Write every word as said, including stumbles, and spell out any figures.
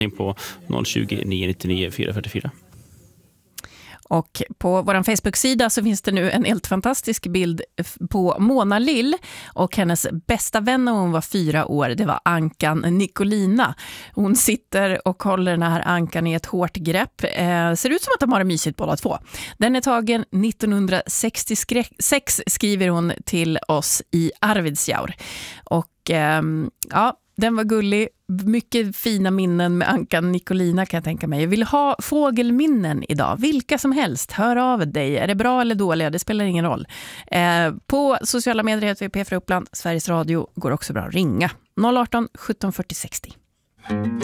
på noll tjugo, nio nittionio, fyra fyrtiofyra. Och på vår Facebook-sida så finns det nu en helt fantastisk bild på Mona Lill och hennes bästa vän när hon var fyra år, det var ankan Nicolina. Hon sitter och håller den här ankan i ett hårt grepp. Eh, ser ut som att de har det mysigt båda två. Den är tagen nittonhundrasextiosex, skriver hon till oss i Arvidsjaur. Och eh, ja, den var gullig. Mycket fina minnen med ankan Nicolina kan jag tänka mig. Jag vill ha fågelminnen idag. Vilka som helst. Hör av dig. Är det bra eller dåliga? Det spelar ingen roll. Eh, på sociala medier heter vi P fyra Uppland. Sveriges Radio går också bra att ringa. noll arton sjutton fyrtio sextio.